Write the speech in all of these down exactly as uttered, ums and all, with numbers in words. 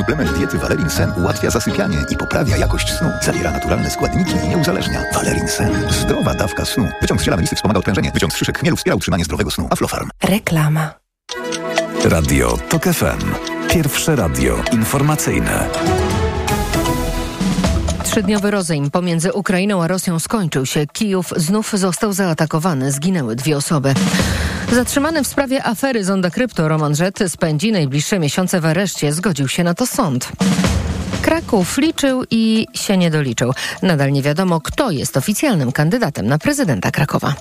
Suplement diety Valerin Sen ułatwia zasypianie i poprawia jakość snu. Zawiera naturalne składniki i nie uzależnia. Valerin Sen. Zdrowa dawka snu. Wyciąg z ziela melisy wspomaga odprężenie. Wyciąg z szyszek chmielu wspiera utrzymanie zdrowego snu. Aflofarm. Reklama. Radio TOK F M. Pierwsze radio informacyjne. Trzydniowy rozejm pomiędzy Ukrainą a Rosją skończył się. Kijów znów został zaatakowany. Zginęły dwie osoby. Zatrzymany w sprawie afery Zonda Krypto Roman Żet spędzi najbliższe miesiące w areszcie. Zgodził się na to sąd. Kraków liczył i się nie doliczył. Nadal nie wiadomo, kto jest oficjalnym kandydatem na prezydenta Krakowa.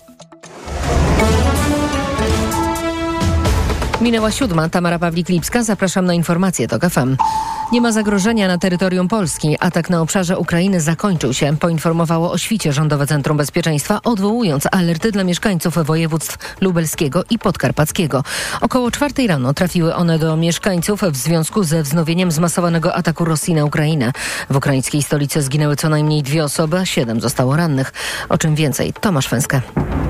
Minęła siódma. Tamara Pawlik-Lipska. Zapraszam na informacje TOK F M. Nie ma zagrożenia na terytorium Polski. Atak na obszarze Ukrainy zakończył się. Poinformowało o świcie Rządowe Centrum Bezpieczeństwa, odwołując alerty dla mieszkańców województw lubelskiego i podkarpackiego. Około czwartej rano trafiły one do mieszkańców w związku ze wznowieniem zmasowanego ataku Rosji na Ukrainę. W ukraińskiej stolicy zginęły co najmniej dwie osoby, a siedem zostało rannych. O czym więcej? Tomasz Fęskę.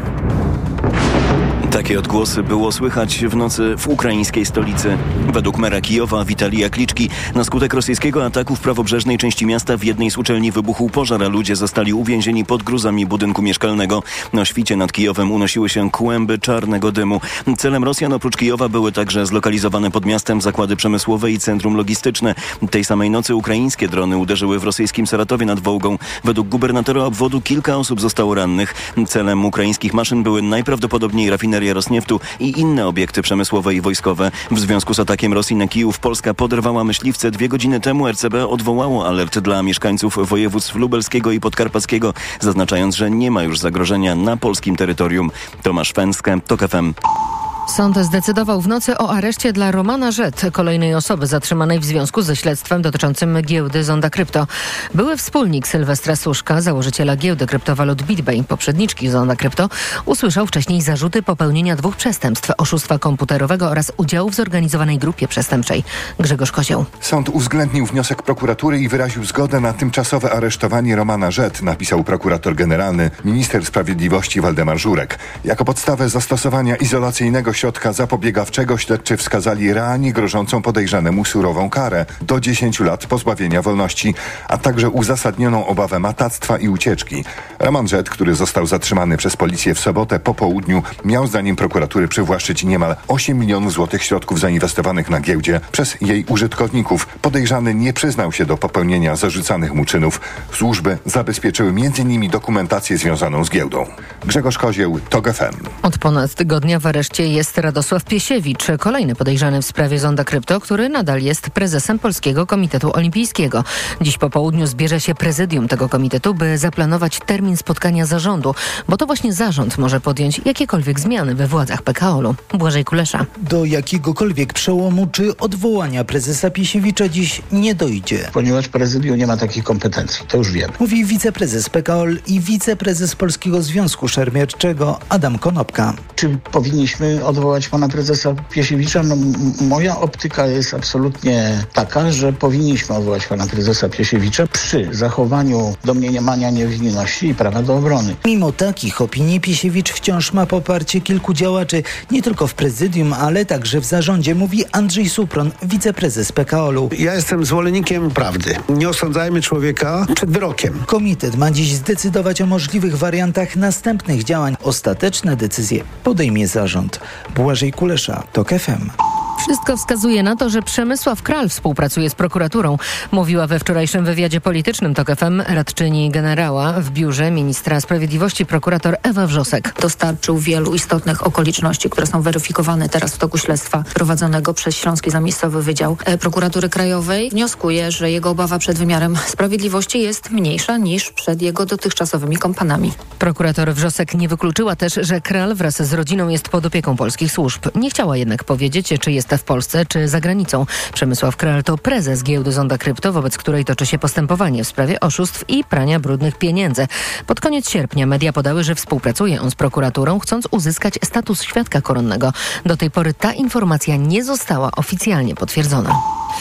Takie odgłosy było słychać w nocy w ukraińskiej stolicy. Według mera Kijowa Witalija Kliczki na skutek rosyjskiego ataku w prawobrzeżnej części miasta w jednej z uczelni wybuchł pożar, a ludzie zostali uwięzieni pod gruzami budynku mieszkalnego. Na świcie nad Kijowem unosiły się kłęby czarnego dymu. Celem Rosjan oprócz Kijowa były także zlokalizowane pod miastem zakłady przemysłowe i centrum logistyczne. Tej samej nocy ukraińskie drony uderzyły w rosyjskim Saratowie nad Wołgą. Według gubernatora obwodu kilka osób zostało rannych. Celem ukraińskich maszyn były najprawdopodobniej rafinerie Rosnieftu i inne obiekty przemysłowe i wojskowe. W związku z atakiem Rosji na Kijów Polska poderwała myśliwce. Dwie godziny temu R C B odwołało alert dla mieszkańców województw lubelskiego i podkarpackiego, zaznaczając, że nie ma już zagrożenia na polskim terytorium. Tomasz Fęskę, TOK F M. Sąd zdecydował w nocy o areszcie dla Romana Żet, kolejnej osoby zatrzymanej w związku ze śledztwem dotyczącym giełdy Zonda Krypto. Były wspólnik Sylwestra Suszka, założyciela giełdy kryptowalut BitBay, poprzedniczki Zonda Krypto, usłyszał wcześniej zarzuty popełnienia dwóch przestępstw: oszustwa komputerowego oraz udziału w zorganizowanej grupie przestępczej. Grzegorz Kozioł. Sąd uwzględnił wniosek prokuratury i wyraził zgodę na tymczasowe aresztowanie Romana Żet, napisał prokurator generalny, minister sprawiedliwości Waldemar Żurek. Jako podstawę zastosowania izolacyjnego środka zapobiegawczego śledczy wskazali realnie grożącą podejrzanemu surową karę do dziesięciu lat pozbawienia wolności, a także uzasadnioną obawę matactwa i ucieczki. Roman Żet, który został zatrzymany przez policję w sobotę po południu, miał zdaniem prokuratury przywłaszczyć niemal osiem milionów złotych środków zainwestowanych na giełdzie przez jej użytkowników. Podejrzany nie przyznał się do popełnienia zarzucanych mu czynów. Służby zabezpieczyły między innymi dokumentację związaną z giełdą. Grzegorz Kozieł, TOK F M. Od ponad tygodnia w areszcie jest Radosław Piesiewicz, kolejny podejrzany w sprawie Zonda Krypto, który nadal jest prezesem Polskiego Komitetu Olimpijskiego. Dziś po południu zbierze się prezydium tego komitetu, by zaplanować termin spotkania zarządu, bo to właśnie zarząd może podjąć jakiekolwiek zmiany we władzach P K O L-u. Błażej Kulesza. Do jakiegokolwiek przełomu czy odwołania prezesa Piesiewicza dziś nie dojdzie. Ponieważ prezydium nie ma takich kompetencji, to już wiemy. Mówi wiceprezes P K O L i wiceprezes Polskiego Związku Szermierczego Adam Konopka. Czy powinniśmy odwołać pana prezesa Piesiewicza? No, m- moja optyka jest absolutnie taka, że powinniśmy odwołać pana prezesa Piesiewicza przy zachowaniu domniemania niewinności i prawa do obrony. Mimo takich opinii Piesiewicz wciąż ma poparcie kilku działaczy, nie tylko w prezydium, ale także w zarządzie, mówi Andrzej Supron, wiceprezes P K O L-u. Ja jestem zwolennikiem prawdy. Nie osądzajmy człowieka przed wyrokiem. Komitet ma dziś zdecydować o możliwych wariantach następnych działań. Ostateczne decyzje podejmie zarząd. Błażej Kulesza, TOK F M. Wszystko wskazuje na to, że Przemysław Kral współpracuje z prokuraturą. Mówiła we wczorajszym wywiadzie politycznym TOK F M radczyni generała w biurze ministra sprawiedliwości prokurator Ewa Wrzosek. Dostarczył wielu istotnych okoliczności, które są weryfikowane teraz w toku śledztwa prowadzonego przez Śląski Zamiejscowy Wydział Prokuratury Krajowej. Wnioskuje, że jego obawa przed wymiarem sprawiedliwości jest mniejsza niż przed jego dotychczasowymi kompanami. Prokurator Wrzosek nie wykluczyła też, że Kral wraz z rodziną jest pod opieką polskich służb. Nie chciała jednak powiedzieć, czy jest w Polsce czy za granicą. Przemysław Kral to prezes giełdy Zonda Krypto, wobec której toczy się postępowanie w sprawie oszustw i prania brudnych pieniędzy. Pod koniec sierpnia media podały, że współpracuje on z prokuraturą, chcąc uzyskać status świadka koronnego. Do tej pory ta informacja nie została oficjalnie potwierdzona.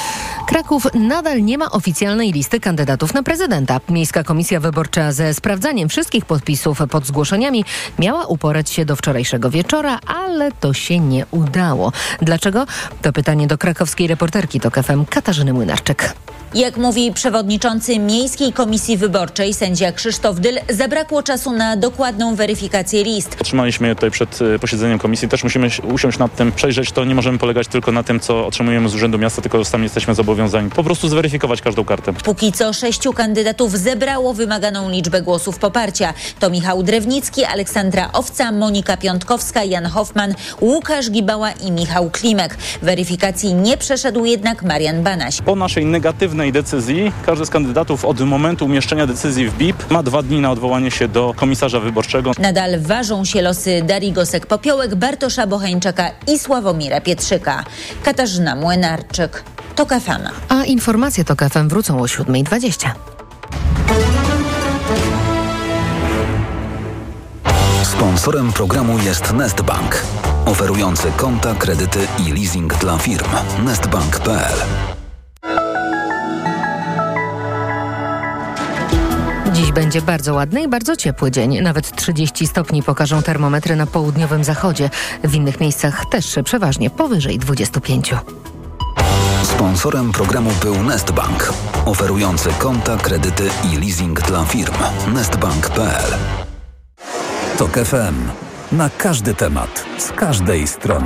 Kraków nadal nie ma oficjalnej listy kandydatów na prezydenta. Miejska Komisja Wyborcza ze sprawdzaniem wszystkich podpisów pod zgłoszeniami miała uporać się do wczorajszego wieczora, ale to się nie udało. Dlaczego? To pytanie do krakowskiej reporterki TOK F M Katarzyny Młynarczyk. Jak mówi przewodniczący Miejskiej Komisji Wyborczej sędzia Krzysztof Dyl, zabrakło czasu na dokładną weryfikację list. Otrzymaliśmy tutaj przed posiedzeniem komisji, też musimy usiąść nad tym, przejrzeć to, nie możemy polegać tylko na tym, co otrzymujemy z Urzędu Miasta, tylko sami jesteśmy zobowiązani po prostu zweryfikować każdą kartę. Póki co sześciu kandydatów zebrało wymaganą liczbę głosów poparcia. To Michał Drewnicki, Aleksandra Owca, Monika Piątkowska, Jan Hoffman, Łukasz Gibała i Michał Klimek. Weryfikacji nie przeszedł jednak Marian Banaś. Po naszej negatywnej decyzji każdy z kandydatów od momentu umieszczenia decyzji w B I P ma dwa dni na odwołanie się do komisarza wyborczego. Nadal ważą się losy Darii Gosek-Popiołek, Bartosza Bocheńczaka i Sławomira Pietrzyka. Katarzyna Młynarczyk, TOK F M. A informacje TOK F M wrócą o siódma dwadzieścia. Sponsorem programu jest Nestbank, oferujący konta, kredyty i leasing dla firm. nestbank kropka p l. Dziś będzie bardzo ładny i bardzo ciepły dzień. Nawet trzydzieści stopni pokażą termometry na południowym zachodzie. W innych miejscach też przeważnie powyżej dwudziestu pięciu. Sponsorem programu był Nestbank, oferujący konta, kredyty i leasing dla firm. nestbank kropka p l. TOK F M. Na każdy temat, z każdej strony.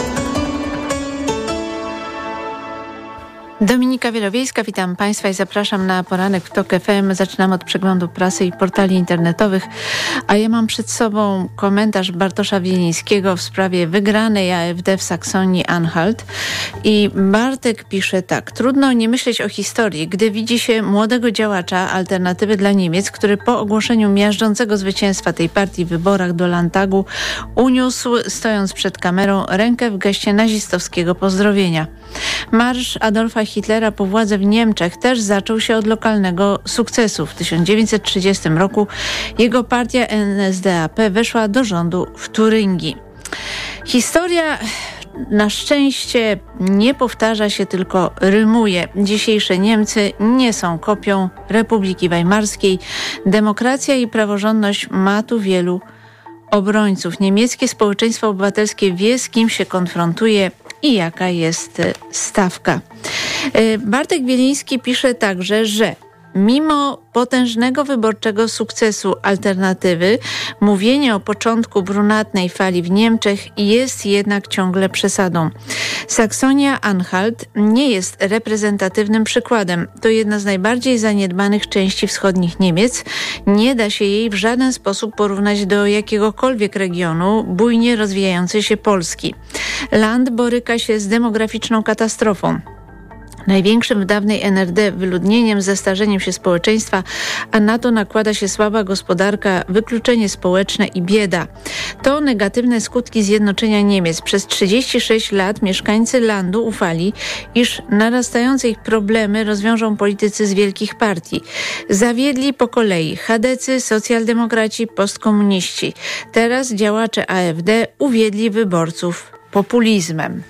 Dominika Wielowiejska, witam Państwa i zapraszam na poranek w TOK F M. Zaczynam od przeglądu prasy i portali internetowych, a ja mam przed sobą komentarz Bartosza Wielińskiego w sprawie wygranej A F D w Saksonii-Anhalt. I Bartek pisze tak: trudno nie myśleć o historii, gdy widzi się młodego działacza Alternatywy dla Niemiec, który po ogłoszeniu miażdżącego zwycięstwa tej partii w wyborach do Landtagu uniósł, stojąc przed kamerą, rękę w geście nazistowskiego pozdrowienia. Marsz Adolfa Hitlera po władzę w Niemczech też zaczął się od lokalnego sukcesu. W tysiąc dziewięćset trzydziestym roku jego partia N S D A P weszła do rządu w Turyngii. Historia na szczęście nie powtarza się, tylko rymuje. Dzisiejsze Niemcy nie są kopią Republiki Weimarskiej. Demokracja i praworządność ma tu wielu obrońców. Niemieckie społeczeństwo obywatelskie wie, z kim się konfrontuje i jaka jest stawka. Bartek Wieliński pisze także, że mimo potężnego wyborczego sukcesu Alternatywy, mówienie o początku brunatnej fali w Niemczech jest jednak ciągle przesadą. Saksonia-Anhalt nie jest reprezentatywnym przykładem. To jedna z najbardziej zaniedbanych części wschodnich Niemiec. Nie da się jej w żaden sposób porównać do jakiegokolwiek regionu bujnie rozwijającej się Polski. Land boryka się z demograficzną katastrofą. Największym w dawnej N R D wyludnieniem, zestarzeniem się społeczeństwa, a na to nakłada się słaba gospodarka, wykluczenie społeczne i bieda. To negatywne skutki zjednoczenia Niemiec. Przez trzydzieści sześć lat mieszkańcy Landu ufali, iż narastające ich problemy rozwiążą politycy z wielkich partii. Zawiedli po kolei chadecy, socjaldemokraci, postkomuniści. Teraz działacze A F D uwiedli wyborców populizmem.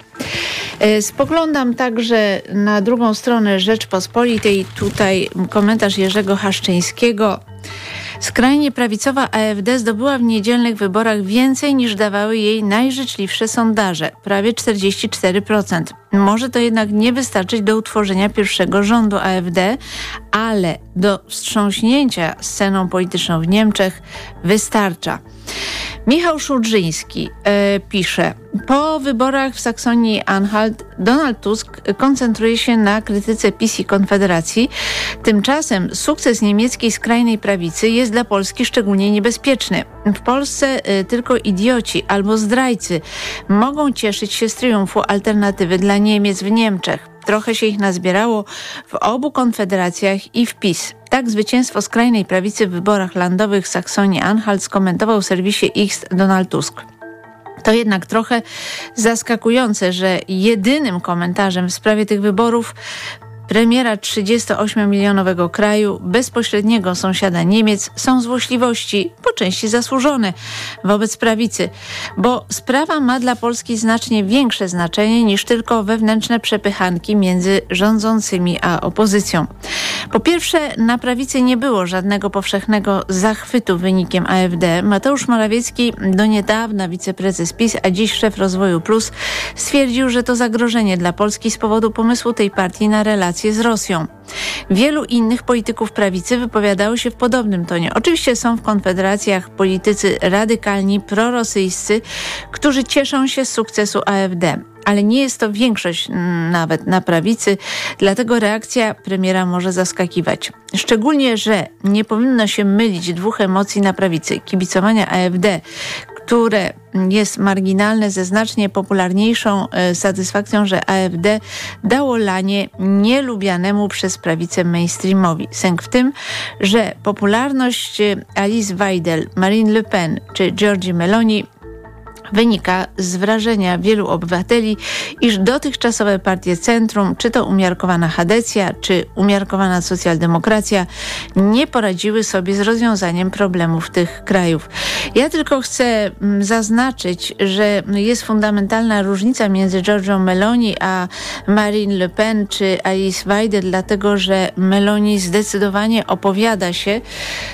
Spoglądam także na drugą stronę Rzeczpospolitej. Tutaj komentarz Jerzego Haszczyńskiego. Skrajnie prawicowa A F D zdobyła w niedzielnych wyborach więcej niż dawały jej najżyczliwsze sondaże, prawie czterdzieści cztery procent. Może to jednak nie wystarczyć do utworzenia pierwszego rządu A F D, ale do wstrząśnięcia sceną polityczną w Niemczech wystarcza. Michał Szudrzyński e, pisze: po wyborach w Saksonii-Anhalt Donald Tusk koncentruje się na krytyce PiS i Konfederacji. Tymczasem sukces niemieckiej skrajnej prawicy jest dla Polski szczególnie niebezpieczny. W Polsce e, tylko idioci albo zdrajcy mogą cieszyć się z triumfu Alternatywy dla Niemiec w Niemczech. Trochę się ich nazbierało w obu konfederacjach i w PiS. Tak zwycięstwo skrajnej prawicy w wyborach landowych Saksonii-Anhalt skomentował w serwisie X Donald Tusk. To jednak trochę zaskakujące, że jedynym komentarzem w sprawie tych wyborów premiera trzydziestoośmiomilionowego kraju, bezpośredniego sąsiada Niemiec, są złośliwości, po części zasłużone, wobec prawicy, bo sprawa ma dla Polski znacznie większe znaczenie niż tylko wewnętrzne przepychanki między rządzącymi a opozycją. Po pierwsze, na prawicy nie było żadnego powszechnego zachwytu wynikiem A F D. Mateusz Morawiecki, do niedawna wiceprezes PiS, a dziś szef Rozwoju Plus, stwierdził, że to zagrożenie dla Polski z powodu pomysłu tej partii na relacje z Rosją. Wielu innych polityków prawicy wypowiadało się w podobnym tonie. Oczywiście są w konfederacjach politycy radykalni, prorosyjscy, którzy cieszą się z sukcesu A F D. Ale nie jest to większość nawet na prawicy, dlatego reakcja premiera może zaskakiwać. Szczególnie, że nie powinno się mylić dwóch emocji na prawicy. Kibicowania A F D, które jest marginalne, ze znacznie popularniejszą e, satysfakcją, że A F D dało lanie nielubianemu przez prawicę mainstreamowi. Sęk w tym, że popularność Alice Weidel, Marine Le Pen czy Giorgi Meloni wynika z wrażenia wielu obywateli, iż dotychczasowe partie centrum, czy to umiarkowana Chadecja, czy umiarkowana socjaldemokracja, nie poradziły sobie z rozwiązaniem problemów tych krajów. Ja tylko chcę zaznaczyć, że jest fundamentalna różnica między Giorgią Meloni a Marine Le Pen czy Alice Weidel, dlatego że Meloni zdecydowanie opowiada się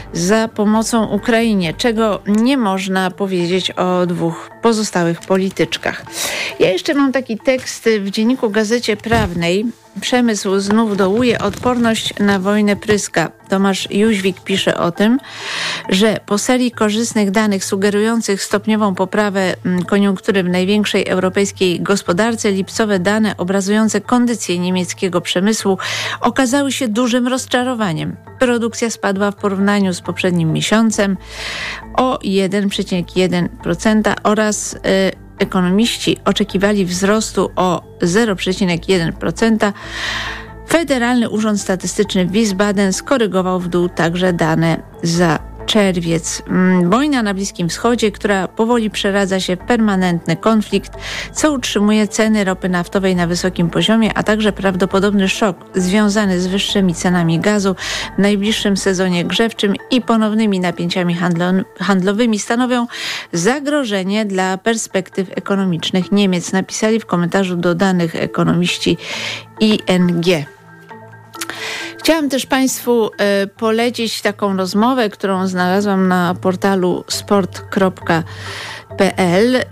za pomocą Ukrainie, czego nie można powiedzieć o dwóch pozostałych polityczkach. Ja jeszcze mam taki tekst w dzienniku Gazecie Prawnej. Przemysł znów dołuje, odporność na wojnę pryska. Tomasz Jóźwik pisze o tym, że po serii korzystnych danych sugerujących stopniową poprawę koniunktury w największej europejskiej gospodarce, lipcowe dane obrazujące kondycję niemieckiego przemysłu okazały się dużym rozczarowaniem. Produkcja spadła w porównaniu z poprzednim miesiącem o jeden przecinek jeden procent oraz y, ekonomiści oczekiwali wzrostu o zero przecinek jeden procent. Federalny Urząd Statystyczny w Wiesbaden skorygował w dół także dane za czerwiec. Wojna na Bliskim Wschodzie, która powoli przeradza się w permanentny konflikt, co utrzymuje ceny ropy naftowej na wysokim poziomie, a także prawdopodobny szok związany z wyższymi cenami gazu w najbliższym sezonie grzewczym i ponownymi napięciami handlo- handlowymi stanowią zagrożenie dla perspektyw ekonomicznych Niemiec, napisali w komentarzu do danych ekonomiści I N G. Chciałam też Państwu y, polecić taką rozmowę, którą znalazłam na portalu sport kropka p l. Y,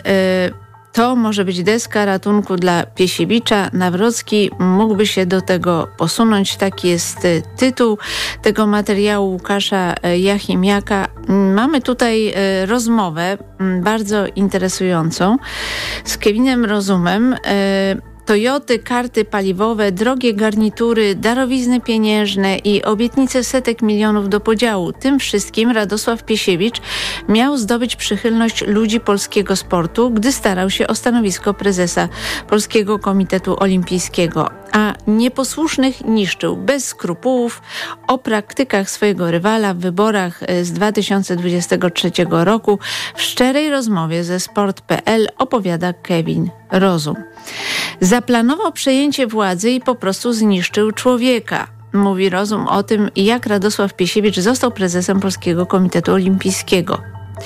to może być deska ratunku dla Piesiewicza. Nawrocki mógłby się do tego posunąć. Taki jest y, tytuł tego materiału Łukasza y, Jachimiaka. Mamy tutaj y, rozmowę y, bardzo interesującą z Kevinem Rozumem. Y, Toyoty, karty paliwowe, drogie garnitury, darowizny pieniężne i obietnice setek milionów do podziału. Tym wszystkim Radosław Piesiewicz miał zdobyć przychylność ludzi polskiego sportu, gdy starał się o stanowisko prezesa Polskiego Komitetu Olimpijskiego, a nieposłusznych niszczył bez skrupułów. O praktykach swojego rywala w wyborach z dwa tysiące dwudziestego trzeciego roku w szczerej rozmowie ze sport kropka p l opowiada Kevin Rozum. Zaplanował przejęcie władzy i po prostu zniszczył człowieka. Mówi Rozum o tym, jak Radosław Piesiewicz został prezesem Polskiego Komitetu Olimpijskiego.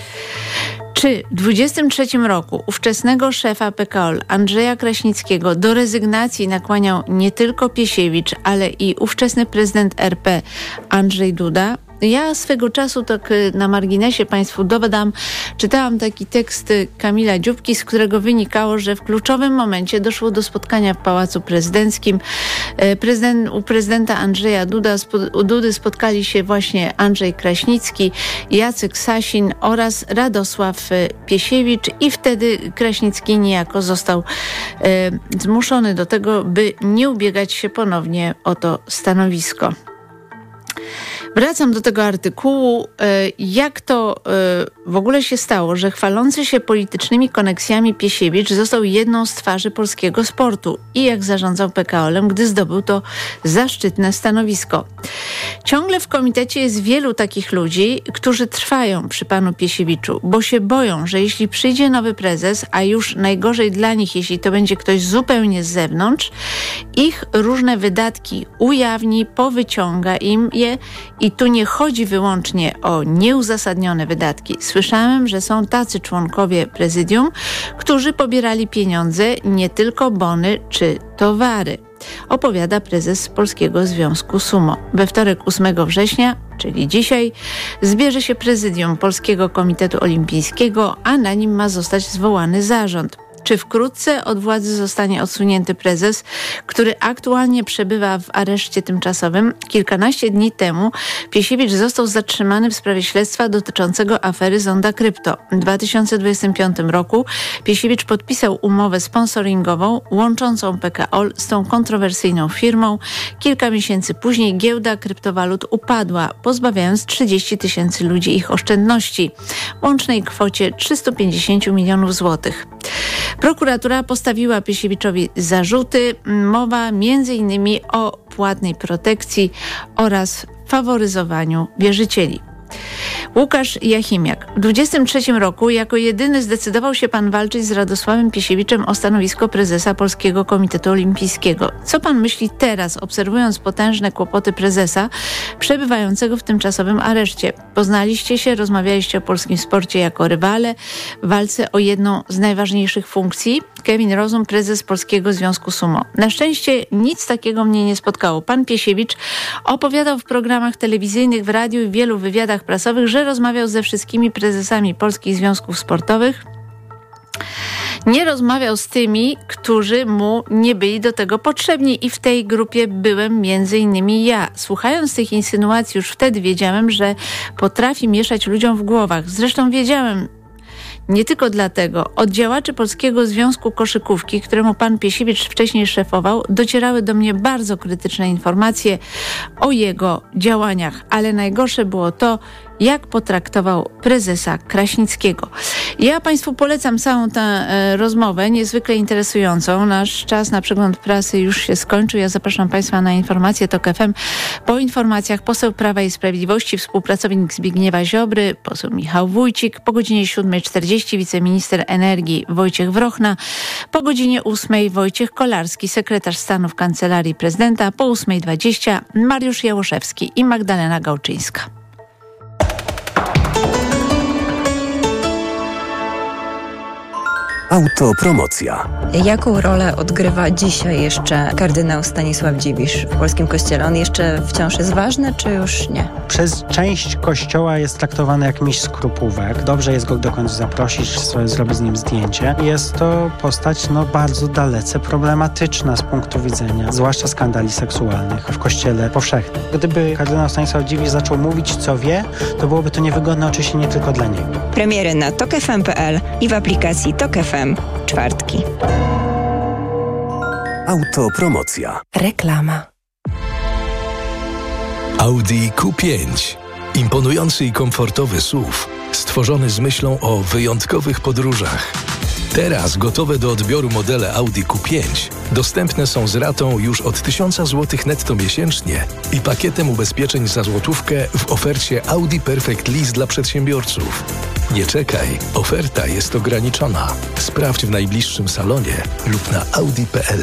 Czy w dwudziestym trzecim roku ówczesnego szefa P K O L Andrzeja Kraśnickiego do rezygnacji nakłaniał nie tylko Piesiewicz, ale i ówczesny prezydent R P Andrzej Duda? Ja swego czasu, tak na marginesie Państwu dodam, czytałam taki tekst Kamila Dziubki, z którego wynikało, że w kluczowym momencie doszło do spotkania w Pałacu Prezydenckim. Prezydent, u prezydenta Andrzeja Duda, u Dudy spotkali się właśnie Andrzej Kraśnicki, Jacek Sasin oraz Radosław Piesiewicz i wtedy Kraśnicki niejako został e, zmuszony do tego, by nie ubiegać się ponownie o to stanowisko. Wracam do tego artykułu. Jak to w ogóle się stało, że chwalący się politycznymi koneksjami Piesiewicz został jedną z twarzy polskiego sportu i jak zarządzał P K O L-em, gdy zdobył to zaszczytne stanowisko. Ciągle w komitecie jest wielu takich ludzi, którzy trwają przy panu Piesiewiczu, bo się boją, że jeśli przyjdzie nowy prezes, a już najgorzej dla nich, jeśli to będzie ktoś zupełnie z zewnątrz, ich różne wydatki ujawni, powyciąga im je i tu nie chodzi wyłącznie o nieuzasadnione wydatki. Słyszałem, że są tacy członkowie prezydium, którzy pobierali pieniądze, nie tylko bony czy towary. Opowiada prezes Polskiego Związku Sumo. We wtorek ósmego września, czyli dzisiaj, zbierze się prezydium Polskiego Komitetu Olimpijskiego, a na nim ma zostać zwołany zarząd. Czy wkrótce od władzy zostanie odsunięty prezes, który aktualnie przebywa w areszcie tymczasowym? Kilkanaście dni temu Piesiewicz został zatrzymany w sprawie śledztwa dotyczącego afery Zonda Krypto. W dwa tysiące dwudziestym piątym roku Piesiewicz podpisał umowę sponsoringową łączącą P K O L z tą kontrowersyjną firmą. Kilka miesięcy później giełda kryptowalut upadła, pozbawiając trzydzieści tysięcy ludzi ich oszczędności w łącznej kwocie trzysta pięćdziesiąt milionów złotych. Prokuratura postawiła Piesiewiczowi zarzuty. Mowa między innymi o płatnej protekcji oraz faworyzowaniu wierzycieli. Łukasz Jachimiak. W dwudziestym trzecim roku jako jedyny zdecydował się pan walczyć z Radosławem Piesiewiczem o stanowisko prezesa Polskiego Komitetu Olimpijskiego. Co pan myśli teraz, obserwując potężne kłopoty prezesa przebywającego w tymczasowym areszcie? Poznaliście się, rozmawialiście o polskim sporcie jako rywale w walce o jedną z najważniejszych funkcji? Kevin Rozum, prezes Polskiego Związku Sumo. Na szczęście nic takiego mnie nie spotkało. Pan Piesiewicz opowiadał w programach telewizyjnych, w radiu i w wielu wywiadach prasowych, że rozmawiał ze wszystkimi prezesami polskich związków sportowych. Nie rozmawiał z tymi, którzy mu nie byli do tego potrzebni i w tej grupie byłem między innymi ja. Słuchając tych insynuacji już wtedy wiedziałem, że potrafi mieszać ludziom w głowach. Zresztą wiedziałem, nie tylko dlatego. Od działaczy Polskiego Związku Koszykówki, któremu pan Piesiewicz wcześniej szefował, docierały do mnie bardzo krytyczne informacje o jego działaniach, ale najgorsze było to, jak potraktował prezesa Kraśnickiego. Ja państwu polecam całą tę e, rozmowę, niezwykle interesującą. Nasz czas na przegląd prasy już się skończył. Ja zapraszam państwa na informacje TOK F M. Po informacjach poseł Prawa i Sprawiedliwości, współpracownik Zbigniewa Ziobry, poseł Michał Wójcik. Po godzinie siódmej czterdzieści wiceminister energii Wojciech Wrochna. Po godzinie ósmej Wojciech Kolarski, sekretarz stanu w Kancelarii Prezydenta. Po ósmej dwadzieścia Mariusz Jałoszewski i Magdalena Gałczyńska. Autopromocja. Jaką rolę odgrywa dzisiaj jeszcze kardynał Stanisław Dziwisz w polskim kościele? On jeszcze wciąż jest ważny, czy już nie? Przez część kościoła jest traktowany jak miś skropówek. Dobrze jest go dokądś zaprosić, sobie zrobić z nim zdjęcie. Jest to postać no, bardzo dalece problematyczna z punktu widzenia, zwłaszcza skandali seksualnych w kościele powszechnym. Gdyby kardynał Stanisław Dziwisz zaczął mówić, co wie, to byłoby to niewygodne oczywiście nie tylko dla niego. Premiery na tok f m kropka p l i w aplikacji TOK F M. Czwartki. Autopromocja. Reklama. Audi Q pięć. Imponujący i komfortowy S U V, stworzony z myślą o wyjątkowych podróżach. Teraz gotowe do odbioru modele Audi Q pięć dostępne są z ratą już od tysiąc złotych netto miesięcznie i pakietem ubezpieczeń za złotówkę w ofercie Audi Perfect Lease dla przedsiębiorców. Nie czekaj, oferta jest ograniczona. Sprawdź w najbliższym salonie lub na audi kropka p l.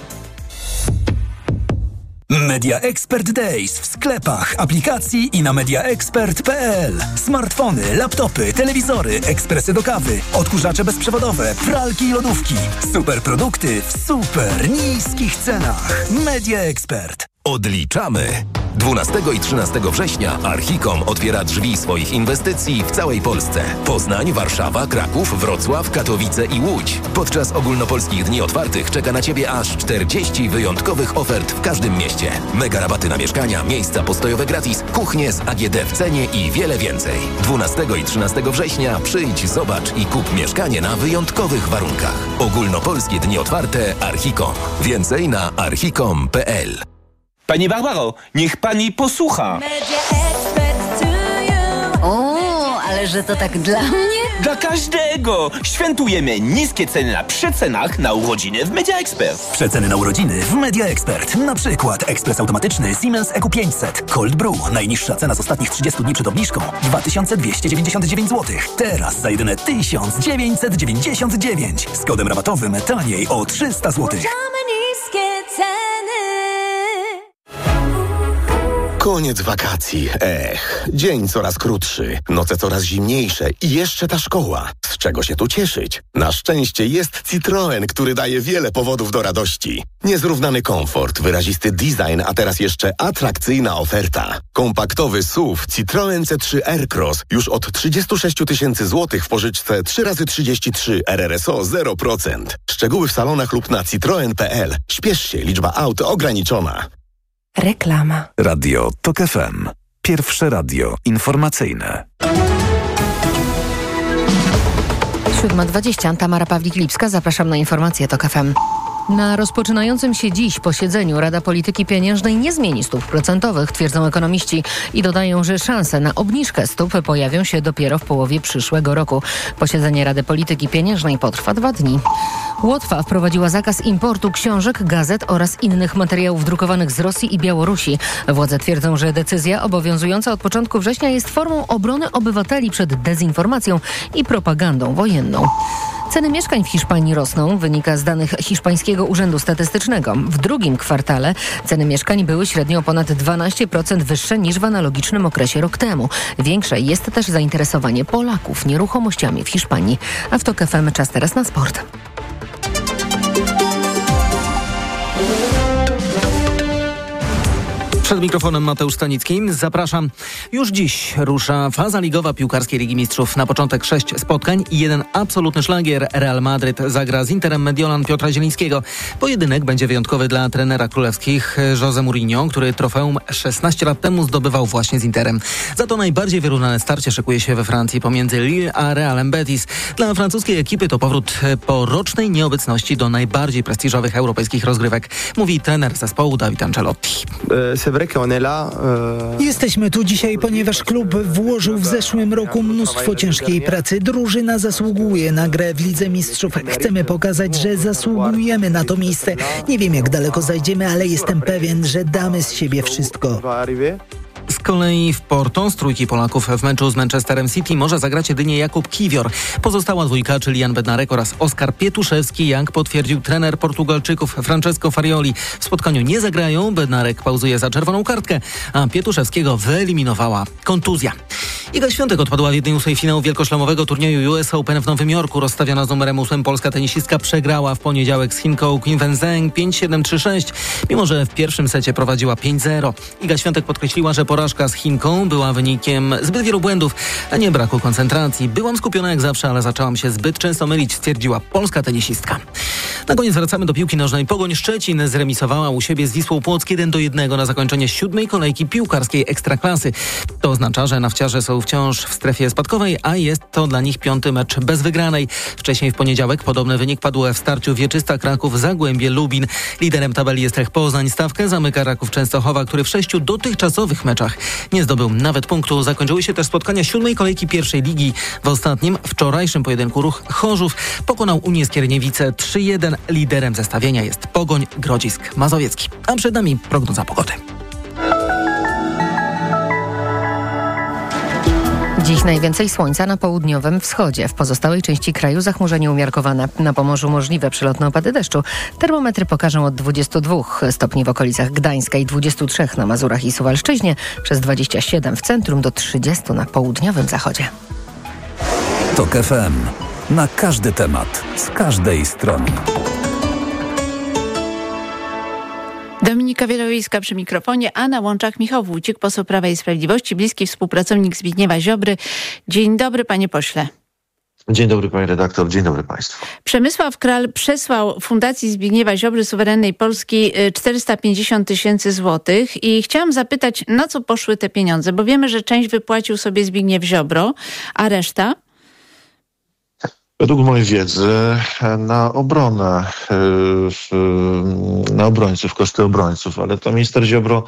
Media Expert Days w sklepach, aplikacji i na media expert kropka p l. Smartfony, laptopy, telewizory, ekspresy do kawy, odkurzacze bezprzewodowe, pralki i lodówki. Super produkty w super niskich cenach. Media Expert. Odliczamy! dwunastego i trzynastego września Archicom otwiera drzwi swoich inwestycji w całej Polsce. Poznań, Warszawa, Kraków, Wrocław, Katowice i Łódź. Podczas ogólnopolskich dni otwartych czeka na Ciebie aż czterdzieści wyjątkowych ofert w każdym mieście. Mega rabaty na mieszkania, miejsca postojowe gratis, kuchnie z A G D w cenie i wiele więcej. dwunastego i trzynastego września przyjdź, zobacz i kup mieszkanie na wyjątkowych warunkach. Ogólnopolskie dni otwarte Archicom. Więcej na archicom kropka p l. Pani Barbaro, niech pani posłucha. O, ale Ale że to tak dla mnie? Dla każdego! Świętujemy niskie ceny na przecenach na urodziny w Media Expert. Przeceny na urodziny w Media Expert. Na przykład ekspres automatyczny Siemens E Q pięćset. Cold Brew. Najniższa cena z ostatnich trzydziestu dni przed obniżką dwa tysiące dwieście dziewięćdziesiąt dziewięć złotych. Teraz za jedyne tysiąc dziewięćset dziewięćdziesiąt dziewięć. Z kodem rabatowym taniej o trzysta złotych. Niskie ceny. Koniec wakacji. Ech, dzień coraz krótszy, noce coraz zimniejsze i jeszcze ta szkoła. Z czego się tu cieszyć? Na szczęście jest Citroen, który daje wiele powodów do radości. Niezrównany komfort, wyrazisty design, a teraz jeszcze atrakcyjna oferta. Kompaktowy S U V Citroen C trzy Aircross już od trzydzieści sześć tysięcy złotych w pożyczce trzy razy trzydzieści trzy R R S O zero procent. Szczegóły w salonach lub na citroen kropka p l. Śpiesz się, liczba aut ograniczona. Reklama. Radio TOK F M. Pierwsze radio informacyjne. siódma dwadzieścia. Tamara Pawlik-Lipska. Zapraszam na informacje TOK F M. Na rozpoczynającym się dziś posiedzeniu Rada Polityki Pieniężnej nie zmieni stóp procentowych, twierdzą ekonomiści i dodają, że szanse na obniżkę stóp pojawią się dopiero w połowie przyszłego roku. Posiedzenie Rady Polityki Pieniężnej potrwa dwa dni. Łotwa wprowadziła zakaz importu książek, gazet oraz innych materiałów drukowanych z Rosji i Białorusi. Władze twierdzą, że decyzja obowiązująca od początku września jest formą obrony obywateli przed dezinformacją i propagandą wojenną. Ceny mieszkań w Hiszpanii rosną, wynika z danych Hiszpańskiego Urzędu Statystycznego. W drugim kwartale ceny mieszkań były średnio o ponad dwanaście procent wyższe niż w analogicznym okresie rok temu. Większe jest też zainteresowanie Polaków nieruchomościami w Hiszpanii. A w TOK F M czas teraz na sport. Przed mikrofonem Mateusz Stanicki. Zapraszam. Już dziś rusza faza ligowa piłkarskiej Ligi Mistrzów. Na początek sześć spotkań i jeden absolutny szlagier. Real Madryt zagra z Interem Mediolan Piotra Zielińskiego. Pojedynek będzie wyjątkowy dla trenera królewskich Jose Mourinho, który trofeum szesnaście lat temu zdobywał właśnie z Interem. Za to najbardziej wyrównane starcie szykuje się we Francji pomiędzy Lille a Realem Betis. Dla francuskiej ekipy to powrót po rocznej nieobecności do najbardziej prestiżowych europejskich rozgrywek, mówi trener zespołu David Ancelotti. Jesteśmy tu dzisiaj, ponieważ klub włożył w zeszłym roku mnóstwo ciężkiej pracy. Drużyna zasługuje na grę w Lidze Mistrzów. Chcemy pokazać, że zasługujemy na to miejsce. Nie wiem, jak daleko zajdziemy, ale jestem pewien, że damy z siebie wszystko. Z kolei w Porto z trójki Polaków w meczu z Manchesterem City może zagrać jedynie Jakub Kiwior. Pozostała dwójka, czyli Jan Bednarek oraz Oskar Pietuszewski, jak potwierdził trener Portugalczyków Francesco Farioli. W spotkaniu nie zagrają, Bednarek pauzuje za czerwoną kartkę, a Pietuszewskiego wyeliminowała kontuzja. Iga Świątek odpadła w jednej ósmej finału wielkoszlemowego turnieju U S Open w Nowym Jorku. Rozstawiona z numerem ósmym polska tenisistka przegrała w poniedziałek z Chinką Qin Wenzheng pięć siedem trzy sześć, mimo że w pierwszym secie prowadziła pięć zero. Iga Świątek podkreśliła, że porażka z Chinką była wynikiem zbyt wielu błędów, a nie braku koncentracji. Byłam skupiona jak zawsze, ale zaczęłam się zbyt często mylić, stwierdziła polska tenisistka. Na koniec wracamy do piłki nożnej. Pogoń Szczecin zremisowała u siebie z Wisłą Płock jeden do jednego na zakończenie siódmej kolejki piłkarskiej Ekstraklasy. To oznacza, że nawciarze są wciąż w strefie spadkowej, a jest to dla nich piąty mecz bez wygranej. Wcześniej w poniedziałek podobny wynik padł w starciu Wieczysta Kraków Zagłębie Lubin. Liderem tabeli jest Lech Poznań. Stawkę zamyka Raków Częstochowa, który w sześciu dotychczasowych meczach nie zdobył nawet punktu. Zakończyły się też spotkania siódmej kolejki pierwszej ligi. W ostatnim, wczorajszym pojedynku Ruch Chorzów pokonał Unię Skierniewice trzy jeden. Liderem zestawienia jest Pogoń Grodzisk Mazowiecki. A przed nami prognoza pogody. Dziś najwięcej słońca na południowym wschodzie. W pozostałej części kraju zachmurzenie umiarkowane. Na Pomorzu możliwe przelotne opady deszczu. Termometry pokażą od dwudziestu dwóch stopni w okolicach Gdańska i dwudziestu trzech na Mazurach i Suwalszczyźnie, przez dwadzieścia siedem w centrum do trzydziestu na południowym zachodzie. TOK F M. Na każdy temat, z każdej strony. Dominika Wielowiejska przy mikrofonie, a na łączach Michał Wójcik, poseł Prawa i Sprawiedliwości, bliski współpracownik Zbigniewa Ziobry. Dzień dobry, panie pośle. Dzień dobry, pani redaktor, dzień dobry państwu. Przemysław Kral przesłał Fundacji Zbigniewa Ziobry Suwerennej Polski czterysta pięćdziesiąt tysięcy złotych i chciałam zapytać, na co poszły te pieniądze, bo wiemy, że część wypłacił sobie Zbigniew Ziobro, a reszta? Według mojej wiedzy na obronę, na obrońców, koszty obrońców, ale to minister Ziobro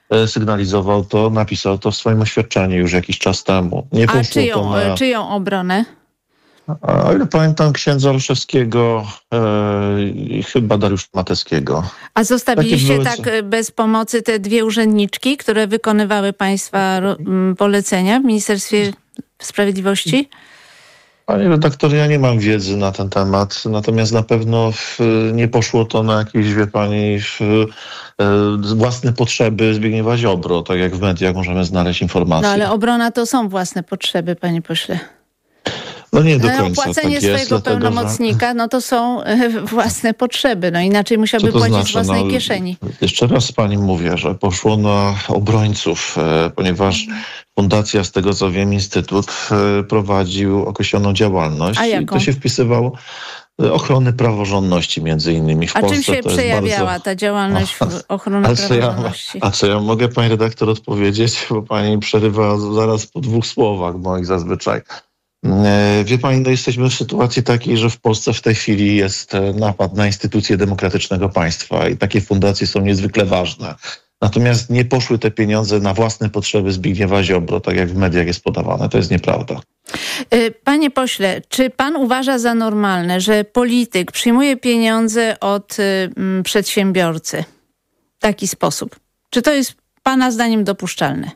sygnalizował to, napisał to w swoim oświadczeniu już jakiś czas temu. Nie A czyją, na... czyją obronę? A o ile pamiętam, księdza Olszewskiego e, i chyba Dariusza Mateckiego. A zostawiliście tak bez pomocy te dwie urzędniczki, które wykonywały państwa polecenia w Ministerstwie Sprawiedliwości? Panie redaktor, ja nie mam wiedzy na ten temat, natomiast na pewno w, nie poszło to na jakieś, wie pani, w, e, własne potrzeby Zbigniewa Ziobro, tak jak w mediach możemy znaleźć informacje. No ale obrona to są własne potrzeby, panie pośle. No nie do no, końca opłacenie tak swojego jest, dlatego, pełnomocnika, że... no to są własne potrzeby, no inaczej musiałby to płacić znaczy? z własnej no, kieszeni. Jeszcze raz pani mówię, że poszło na obrońców, e, ponieważ fundacja, z tego co wiem, Instytut e, prowadził określoną działalność. A jaką? I to się wpisywało ochrony praworządności między innymi w a Polsce. czym się to przejawiała bardzo... ta działalność w ochrony a co praworządności? Ja, a co ja mogę pani redaktor odpowiedzieć, bo pani przerywa zaraz po dwóch słowach moich zazwyczaj. Wie pani, no jesteśmy w sytuacji takiej, że w Polsce w tej chwili jest napad na instytucje demokratycznego państwa i takie fundacje są niezwykle ważne. Natomiast nie poszły te pieniądze na własne potrzeby Zbigniewa Ziobro, tak jak w mediach jest podawane. To jest nieprawda. Panie pośle, czy pan uważa za normalne, że polityk przyjmuje pieniądze od y, przedsiębiorcy w taki sposób? Czy to jest pana zdaniem dopuszczalne?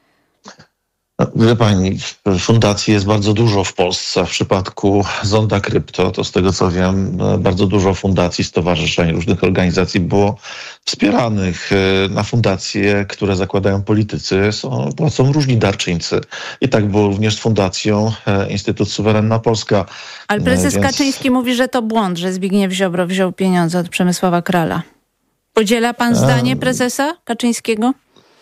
Wie pani, fundacji jest bardzo dużo w Polsce. W przypadku Zonda Krypto, to z tego co wiem, bardzo dużo fundacji, stowarzyszeń, różnych organizacji było wspieranych. Na fundacje, które zakładają politycy, są, płacą różni darczyńcy. I tak było również z fundacją Instytut Suwerenna Polska. Ale prezes Więc... Kaczyński mówi, że to błąd, że Zbigniew Ziobro wziął pieniądze od Przemysława Krala. Podziela pan zdanie prezesa Kaczyńskiego?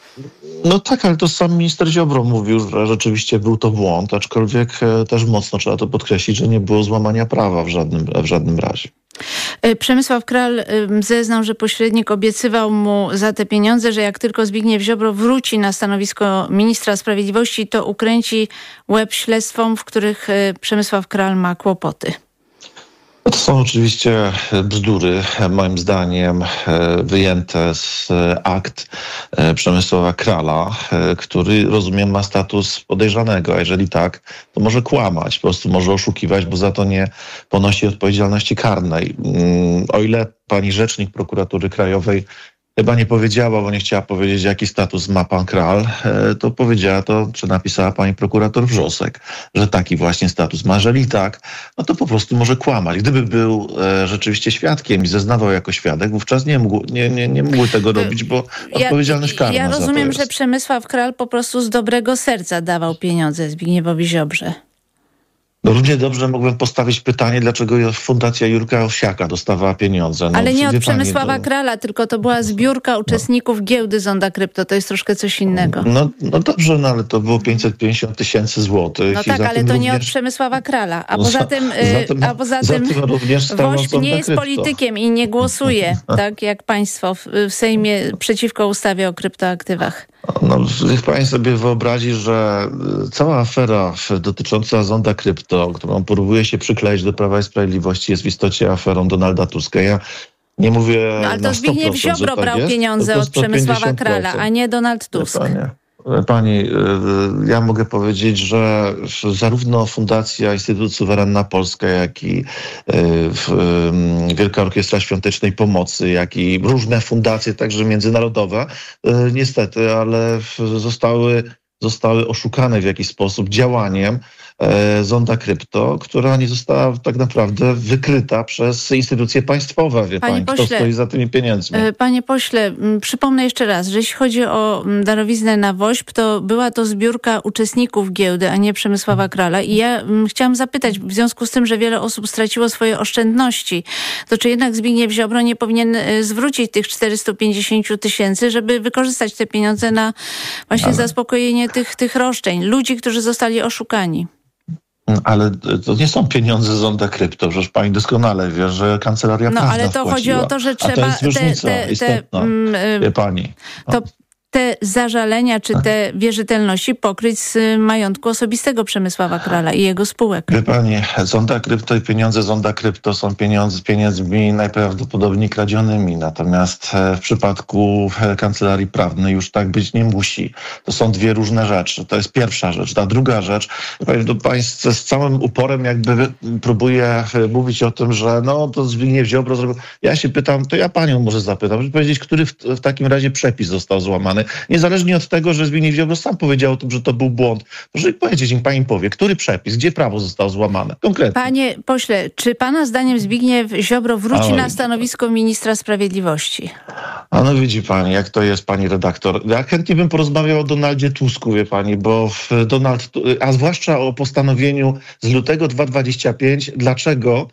No tak, ale to sam minister Ziobro mówił, że rzeczywiście był to błąd, aczkolwiek też mocno trzeba to podkreślić, że nie było złamania prawa w żadnym, w żadnym razie. Przemysław Kral zeznał, że pośrednik obiecywał mu za te pieniądze, że jak tylko Zbigniew Ziobro wróci na stanowisko ministra sprawiedliwości, to ukręci łeb śledztwom, w których Przemysław Kral ma kłopoty. To są oczywiście bzdury, moim zdaniem, wyjęte z akt Przemysława Krala, który, rozumiem, ma status podejrzanego. A jeżeli tak, to może kłamać, po prostu może oszukiwać, bo za to nie ponosi odpowiedzialności karnej. O ile pani rzecznik Prokuratury Krajowej chyba nie powiedziała, bo nie chciała powiedzieć, jaki status ma pan Kral, to powiedziała to, czy napisała pani prokurator Wrzosek, że taki właśnie status ma. Jeżeli tak, no to po prostu może kłamać. Gdyby był e, rzeczywiście świadkiem i zeznawał jako świadek, wówczas nie, mógł, nie, nie, nie mógłby tego robić, bo ja, odpowiedzialność karna Ja rozumiem, za to jest. że Przemysław Kral po prostu z dobrego serca dawał pieniądze Zbigniewowi Ziobrze. No równie dobrze mógłbym postawić pytanie, dlaczego Fundacja Jurka Owsiaka dostawała pieniądze. No, ale nie od Przemysława pani, to... Krala, tylko to była zbiórka uczestników no. giełdy Zonda Krypto. To jest troszkę coś innego. No, no dobrze, no ale to było pięćset pięćdziesiąt tysięcy złotych. No tak, ale to również... nie od Przemysława Krala. A poza tym, za tym, a poza tym Wośp nie jest krypto. politykiem i nie głosuje, tak jak państwo w, w Sejmie przeciwko ustawie o kryptoaktywach. No, niech pani sobie wyobrazi, że cała afera dotycząca Zonda Krypto, którą próbuje się przykleić do Prawa i Sprawiedliwości, jest w istocie aferą Donalda Tuska. Ja nie mówię no, ale to na Zbigniew Ziobro tak brał jest, pieniądze od Przemysława Krala, a nie Donald Tusk. Pani, ja mogę powiedzieć, że zarówno Fundacja Instytut Suwerenna Polska, jak i Wielka Orkiestra Świątecznej Pomocy, jak i różne fundacje, także międzynarodowe, niestety, ale zostały, zostały oszukane w jakiś sposób działaniem Zonda Krypto, która nie została tak naprawdę wykryta przez instytucje państwowe. Wie Panie pani, pośle, kto stoi za tymi pieniędzmi. Panie pośle, przypomnę jeszcze raz, że jeśli chodzi o darowiznę na Wośp, to była to zbiórka uczestników giełdy, a nie Przemysława Krala. I ja chciałam zapytać, w związku z tym, że wiele osób straciło swoje oszczędności, to czy jednak Zbigniew Ziobro nie powinien zwrócić tych czterysta pięćdziesiąt tysięcy, żeby wykorzystać te pieniądze na właśnie Ale... zaspokojenie tych, tych roszczeń, ludzi, którzy zostali oszukani? Ale to nie są pieniądze Zonda Krypto, przecież pani doskonale wie, że Kancelaria No Prawna ale to wpłaciła. chodzi o to, że trzeba... A to jest różnica te, te, istotna, te, wie pani. No. To te zażalenia czy te wierzytelności pokryć z majątku osobistego Przemysława Krala i jego spółek. Wie pani, Zonda Krypto i pieniądze Zonda Krypto są pieniądze, pieniędzmi najprawdopodobniej kradzionymi. Natomiast w przypadku kancelarii prawnej już tak być nie musi. To są dwie różne rzeczy. To jest pierwsza rzecz. Ta druga rzecz, do państwa z całym uporem jakby próbuje mówić o tym, że no to Zbigniew Ziobro zrobił. Ja się pytam, to ja panią może zapytam, żeby powiedzieć, który w, w takim razie przepis został złamany. Niezależnie od tego, że Zbigniew Ziobro sam powiedział o tym, że to był błąd. Proszę powiedzieć, niech pani powie, który przepis, gdzie prawo zostało złamane? Konkretnie. Panie pośle, czy pana zdaniem Zbigniew Ziobro wróci Oj. na stanowisko ministra sprawiedliwości? A no widzi pani, jak to jest, pani redaktor. Ja chętnie bym porozmawiał o Donaldzie Tusku, wie pani, bo Donald, a zwłaszcza o postanowieniu z lutego dwa tysiące dwudziestego piątego, dlaczego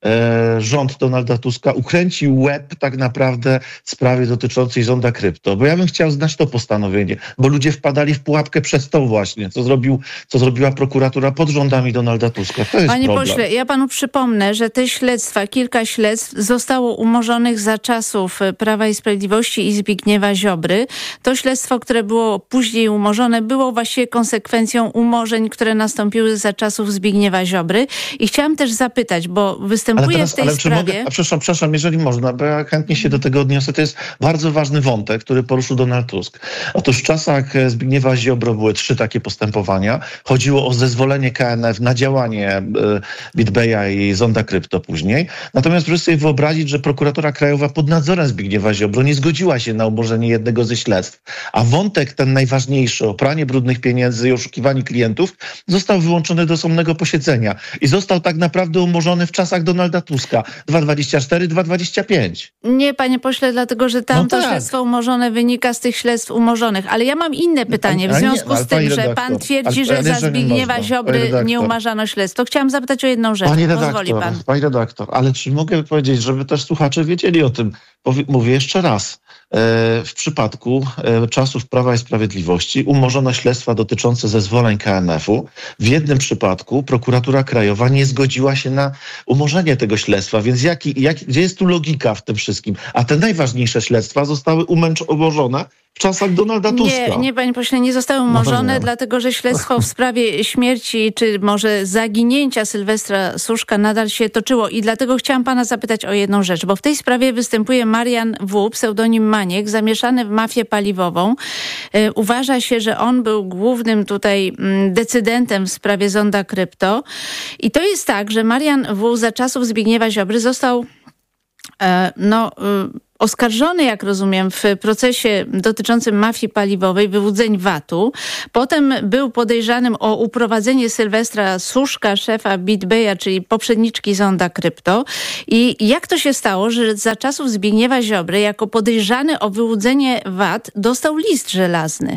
e, rząd Donalda Tuska ukręcił łeb tak naprawdę w sprawie dotyczącej Zonda Krypto. Bo ja bym chciał znać to postanowienie, bo ludzie wpadali w pułapkę przez to właśnie, co, zrobił, co zrobiła prokuratura pod rządami Donalda Tuska. To jest Panie problem. pośle, ja panu przypomnę, że te śledztwa, kilka śledztw zostało umorzonych za czasów Prawa i Sprawiedliwości i Zbigniewa Ziobry. To śledztwo, które było później umorzone, było właściwie konsekwencją umorzeń, które nastąpiły za czasów Zbigniewa Ziobry. I chciałam też zapytać, bo występuje ale teraz, w tej ale sprawie... Mogę, a przepraszam, przepraszam, jeżeli można, bo ja chętnie się do tego odniosę. To jest bardzo ważny wątek, który poruszył Donald Tusk. Otóż w czasach Zbigniewa Ziobro były trzy takie postępowania. Chodziło o zezwolenie K N F na działanie BitBaya i Zonda Krypto później. Natomiast proszę sobie wyobrazić, że prokuratura krajowa pod nadzorem Zbigniewa Ziobro nie zgodziła się na umorzenie jednego ze śledztw. A wątek ten najważniejszy, o pranie brudnych pieniędzy i oszukiwanie klientów, został wyłączony do osobnego posiedzenia. I został tak naprawdę umorzony w czasach Donalda Tuska. dwa tysiące dwudziesty czwarty dwa tysiące dwudziesty piąty. Nie, panie pośle, dlatego, że tamto no tak. śledztwo umorzone wynika z tych śledztw umorzonych. Ale ja mam inne pytanie. W związku nie, z tym, że pan twierdzi, ale, ale, że za Zbigniewa Ziobry nie umarzano śledztw, to chciałam zapytać o jedną rzecz. Pani Pozwoli redaktor, pan. pani redaktor, ale czy mogę powiedzieć, żeby też słuchacze wiedzieli o tym? Mówię jeszcze raz. W przypadku czasów Prawa i Sprawiedliwości umorzono śledztwa dotyczące zezwoleń K N F-u. W jednym przypadku prokuratura krajowa nie zgodziła się na umorzenie tego śledztwa, więc jaki, jak, gdzie jest tu logika w tym wszystkim? A te najważniejsze śledztwa zostały umęcz- umorzone w czasach Donalda Tuska. Nie, nie, panie pośle, nie zostały umorzone, no dlatego że śledztwo w sprawie śmierci, czy może zaginięcia Sylwestra Suszka nadal się toczyło i dlatego chciałam pana zapytać o jedną rzecz, bo w tej sprawie występuje Marian W., pseudonim Maniek, zamieszany w mafię paliwową. Yy, uważa się, że on był głównym tutaj mm, decydentem w sprawie Zonda Krypto i to jest tak, że Marian W. za czasów Zbigniewa Ziobry został yy, no... Yy, oskarżony, jak rozumiem, w procesie dotyczącym mafii paliwowej, wyłudzeń V A T-u. Potem był podejrzanym o uprowadzenie Sylwestra Suszka, szefa BitBaya, czyli poprzedniczki Zonda Krypto. I jak to się stało, że za czasów Zbigniewa Ziobry jako podejrzany o wyłudzenie V A T dostał list żelazny?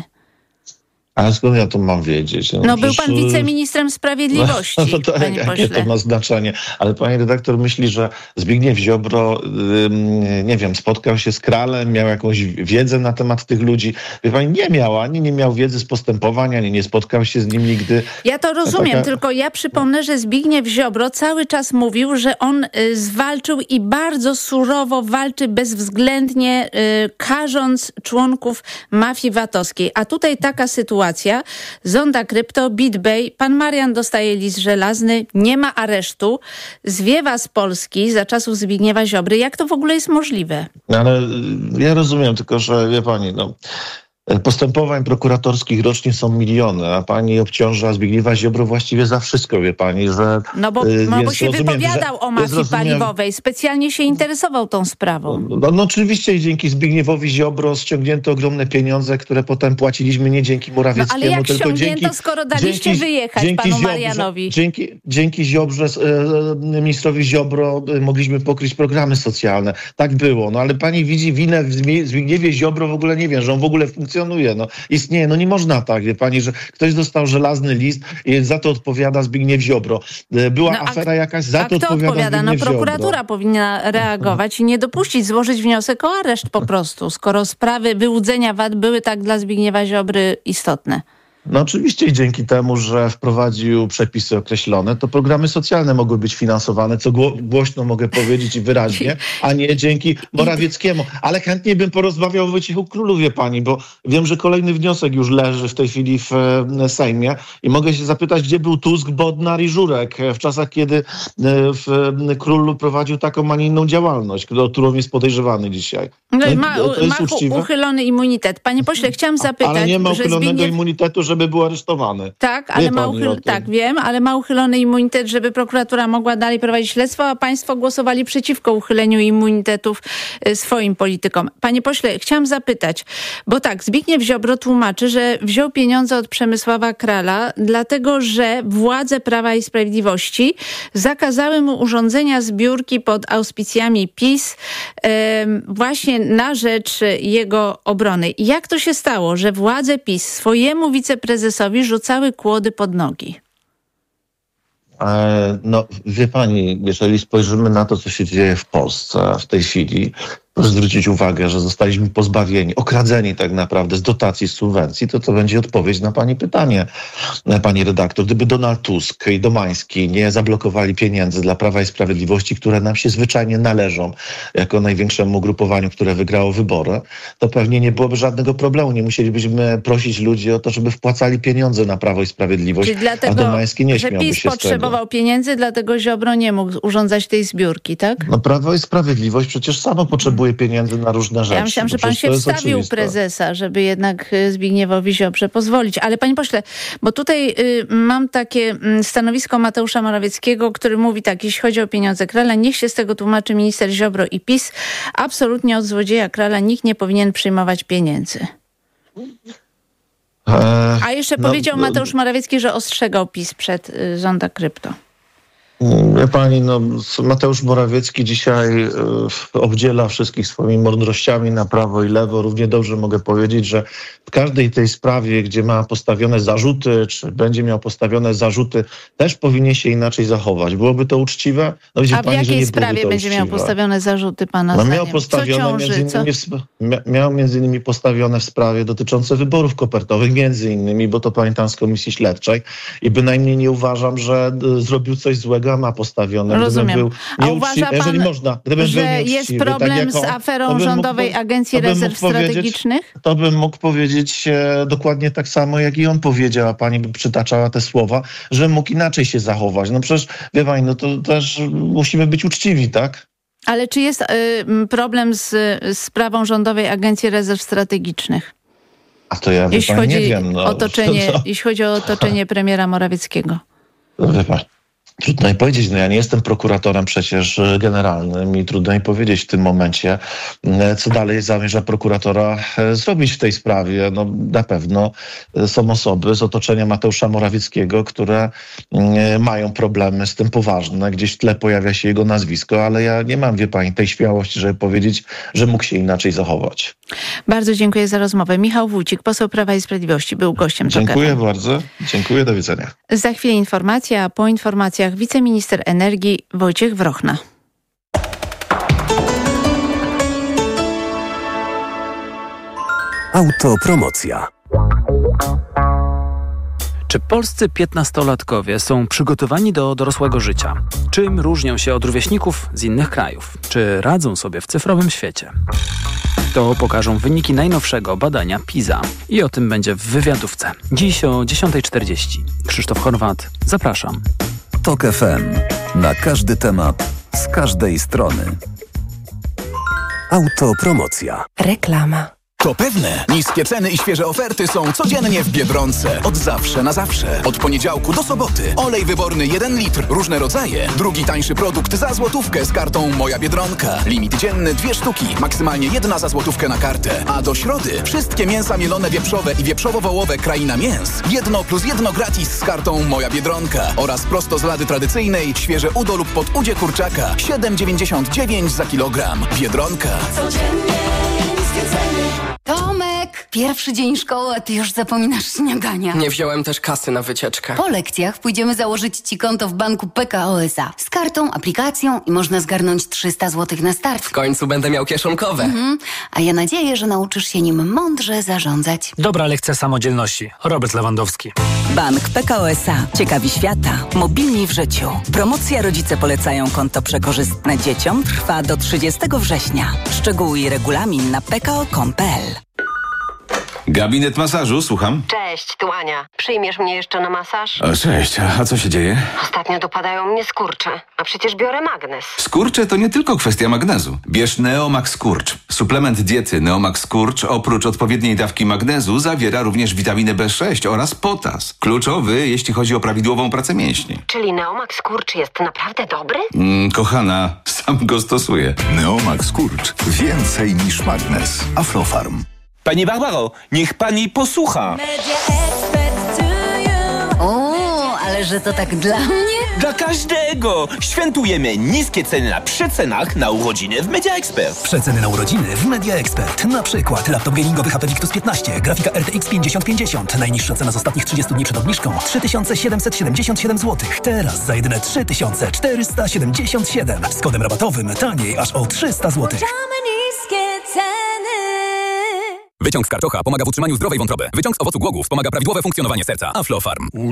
Ale skąd ja to mam wiedzieć? No, no był pan wiceministrem sprawiedliwości, no, to, panie jakie pośle. to ma znaczenie? Ale pani redaktor myśli, że Zbigniew Ziobro, nie wiem, spotkał się z Kralem, miał jakąś wiedzę na temat tych ludzi. Wie pani, nie miał, ani nie miał wiedzy z postępowań, ani nie spotkał się z nim nigdy. Ja to rozumiem, taka... tylko ja przypomnę, że Zbigniew Ziobro cały czas mówił, że on y, zwalczył i bardzo surowo walczy bezwzględnie, y, karząc członków mafii VAT-owskiej. A tutaj taka sytuacja, Zonda Krypto, BitBay, pan Marian dostaje list żelazny, nie ma aresztu, zwiewa z Polski za czasów Zbigniewa Ziobry. Jak to w ogóle jest możliwe? No, ale ja rozumiem, tylko że wie pani, no... Postępowań prokuratorskich rocznie są miliony, a pani obciąża Zbigniewa Ziobro właściwie za wszystko, wie pani, że... No bo, no bo się rozumiem, wypowiadał że, o mafii rozumiem, paliwowej, specjalnie się interesował tą sprawą. No, no oczywiście i dzięki Zbigniewowi Ziobro ściągnięto ogromne pieniądze, które potem płaciliśmy nie dzięki Morawieckiemu, no, ale jak tylko ściągnięto, dzięki, skoro daliście dzięki, wyjechać dzięki panu Ziobrze, Marianowi? Dzięki, dzięki Ziobrze, e, ministrowi Ziobro e, mogliśmy pokryć programy socjalne. Tak było, no ale pani widzi winę w Zbigniewie Ziobro w ogóle nie wiem, że on w ogóle funkcjonuje. No, istnieje, no nie można tak, wie pani, że ktoś dostał żelazny list i za to odpowiada Zbigniew Ziobro. Była no, afera jakaś, za to odpowiada, odpowiada Zbigniew No prokuratura Ziobro. powinna reagować i nie dopuścić, złożyć wniosek o areszt po prostu, skoro sprawy wyłudzenia V A T były tak dla Zbigniewa Ziobry istotne. No oczywiście i dzięki temu, że wprowadził przepisy określone, to programy socjalne mogły być finansowane, co gło- głośno mogę powiedzieć i wyraźnie, a nie dzięki Morawieckiemu. Ale chętnie bym porozmawiał o Wojciechu Królu, wie pani, bo wiem, że kolejny wniosek już leży w tej chwili w e, Sejmie i mogę się zapytać, gdzie był Tusk, Bodnar i Żurek w czasach, kiedy e, w, e, Król prowadził taką, a nie inną działalność, o którą jest podejrzewany dzisiaj. No, No, ma to jest ma uczciwe? uchylony immunitet. Panie pośle, chciałam zapytać, Ale nie ma że uchylonego Zbigniew... immunitetu, żeby był aresztowany. Tak, ale Wie ma pani uchyl... o tym? tak, wiem, ale ma uchylony immunitet, żeby prokuratura mogła dalej prowadzić śledztwo, a państwo głosowali przeciwko uchyleniu immunitetów y, swoim politykom. Panie pośle, chciałam zapytać, bo tak, Zbigniew Ziobro tłumaczy, że wziął pieniądze od Przemysława Krala, dlatego że władze Prawa i Sprawiedliwości zakazały mu urządzenia zbiórki pod auspicjami PiS y, właśnie na rzecz jego obrony. Jak to się stało, że władze PiS swojemu wiceprezesowi rzucały kłody pod nogi? E, no, wie pani, jeżeli spojrzymy na to, co się dzieje w Polsce w tej chwili, proszę zwrócić uwagę, że zostaliśmy pozbawieni, okradzeni tak naprawdę z dotacji, z subwencji, to to będzie odpowiedź na pani pytanie, pani redaktor. Gdyby Donald Tusk i Domański nie zablokowali pieniędzy dla Prawa i Sprawiedliwości, które nam się zwyczajnie należą, jako największemu ugrupowaniu, które wygrało wybory, to pewnie nie byłoby żadnego problemu. Nie musielibyśmy prosić ludzi o to, żeby wpłacali pieniądze na Prawo i Sprawiedliwość, Czyli dlatego, a Domański nie że śmiałby PiS się z tego. potrzebował pieniędzy, dlatego Ziobro nie mógł urządzać tej zbiórki, tak? No Prawo i Sprawiedliwość przecież samo potrzebuje pieniędzy na różne rzeczy. Ja myślałam, że pan się wstawił prezesa, żeby jednak Zbigniewowi Ziobrze pozwolić. Ale panie pośle, bo tutaj y, mam takie y, stanowisko Mateusza Morawieckiego, który mówi tak, jeśli chodzi o pieniądze Krala, niech się z tego tłumaczy minister Ziobro i PiS. Absolutnie od złodzieja Krala nikt nie powinien przyjmować pieniędzy. E, A jeszcze no, powiedział Mateusz Morawiecki, że ostrzegał PiS przed y, Zonda Krypto. Wie pani, no, Mateusz Morawiecki dzisiaj y, obdziela wszystkich swoimi mądrościami na prawo i lewo. Równie dobrze mogę powiedzieć, że w każdej tej sprawie, gdzie ma postawione zarzuty, czy będzie miał postawione zarzuty, też powinien się inaczej zachować. Byłoby to uczciwe? No, A w pani, jakiej że nie sprawie będzie uczciwe. miał postawione zarzuty pana No, zdaniem? miał postawione Co ciąży, między innymi, co? w, mia, miał między innymi postawione w sprawie dotyczące wyborów kopertowych, między innymi, bo to pamiętam z komisji śledczej i bynajmniej nie uważam, że y, zrobił coś złego, a ma postawione. Rozumiem. Był A uważa pan, jeżeli można, gdybym że był nieuczciwy, jest problem tak jako, z aferą to bym Rządowej mógł, Agencji Rezerw Strategicznych? To bym mógł powiedzieć e, dokładnie tak samo, jak i on powiedział, a pani by przytaczała te słowa, że mógł inaczej się zachować. No przecież, wie pani, no to też musimy być uczciwi, tak? Ale czy jest y, problem z, z sprawą Rządowej Agencji Rezerw Strategicznych? A to ja, wie jeśli pani, chodzi nie wiem. No, o otoczenie, to, to... jeśli chodzi o otoczenie premiera Morawieckiego. Wie pani. Trudno mi powiedzieć, no ja nie jestem prokuratorem przecież generalnym i trudno mi powiedzieć w tym momencie, co dalej zamierza prokuratora zrobić w tej sprawie. No na pewno są osoby z otoczenia Mateusza Morawieckiego, które mają problemy z tym poważne. Gdzieś w tle pojawia się jego nazwisko, ale ja nie mam, wie pani, tej śmiałości, żeby powiedzieć, że mógł się inaczej zachować. Bardzo dziękuję za rozmowę. Michał Wójcik, poseł Prawa i Sprawiedliwości, był gościem. Dziękuję bardzo. Dziękuję, do widzenia. Za chwilę informacja, a po informacjach wiceminister energii Wojciech Wrochna. Autopromocja. Czy polscy piętnastolatkowie są przygotowani do dorosłego życia? Czym różnią się od rówieśników z innych krajów? Czy radzą sobie w cyfrowym świecie? To pokażą wyniki najnowszego badania PISA. I o tym będzie w wywiadówce. Dziś o dziesiąta czterdzieści. Krzysztof Chorwat, zapraszam. Tok F M. Na każdy temat, z każdej strony. Autopromocja. Reklama. To pewne. Niskie ceny i świeże oferty są codziennie w Biedronce. Od zawsze na zawsze. Od poniedziałku do soboty. Olej wyborny jeden litr. Różne rodzaje. Drugi tańszy produkt za złotówkę z kartą Moja Biedronka. Limit dzienny dwie sztuki. Maksymalnie jedna za złotówkę na kartę. A do środy wszystkie mięsa mielone wieprzowe i wieprzowo-wołowe Kraina Mięs. Jedno plus jedno gratis z kartą Moja Biedronka. Oraz prosto z lady tradycyjnej świeże udo lub pod udzie kurczaka. siedem dziewięćdziesiąt dziewięć za kilogram. Biedronka. Codziennie niskie ceny. Tomek! Pierwszy dzień szkoły, a ty już zapominasz śniadania. Nie wziąłem też kasy na wycieczkę. Po lekcjach pójdziemy założyć ci konto w banku P K O S A. Z kartą, aplikacją i można zgarnąć trzysta złotych na start. W końcu będę miał kieszonkowe. Mhm. A ja nadzieję, że nauczysz się nim mądrze zarządzać. Dobra lekcja samodzielności. Robert Lewandowski. Bank P K O S A. Ciekawi świata. Mobilni w życiu. Promocja Rodzice polecają konto przekorzystne dzieciom trwa do trzydziestego września. Szczegóły i regulamin na p k o kropka com kropka p l. Gabinet masażu, słucham. Cześć, tu Ania. Przyjmiesz mnie jeszcze na masaż? O, cześć, a co się dzieje? Ostatnio dopadają mnie skurcze, a przecież biorę magnes. Skurcze to nie tylko kwestia magnezu. Bierz Neomax Skurcz. Suplement diety Neomax Skurcz oprócz odpowiedniej dawki magnezu zawiera również witaminę B sześć oraz potas. Kluczowy, jeśli chodzi o prawidłową pracę mięśni. Czyli Neomax Skurcz jest naprawdę dobry? Mm, kochana, sam go stosuję. Neomax Skurcz. Więcej niż magnes. Aflofarm. Pani Barbaro, niech pani posłucha. O, ale że to tak dla mnie? Dla każdego! Świętujemy niskie ceny na przecenach na urodziny w Media Expert. Przeceny na urodziny w Media Expert. Na przykład laptop gamingowy H P Victus piętnaście, grafika R T X pięćdziesiąt pięćdziesiąt. Najniższa cena z ostatnich trzydziestu dni przed obniżką trzy tysiące siedemset siedemdziesiąt siedem złotych. Teraz za jedyne trzy tysiące czterysta siedemdziesiąt siedem. Z kodem rabatowym taniej aż o trzysta złotych. Niskie ceny. Wyciąg z karczocha pomaga w utrzymaniu zdrowej wątroby. Wyciąg z owocu głogów pomaga prawidłowe funkcjonowanie serca. Aflofarm.